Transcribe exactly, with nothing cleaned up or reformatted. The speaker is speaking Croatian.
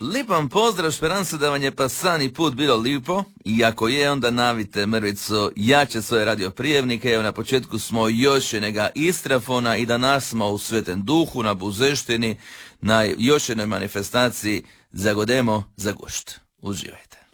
Lipan pozdrav, šperam se da vam je pa sani put bilo lipo i ako je, onda navite mrvico jače svoje radioprijemnike. Evo na početku smo još jednoga Istrafona i danas smo u Svetem Duhu na Buzeštini na još jednoj manifestaciji Zagodemo za gušt. Uživajte.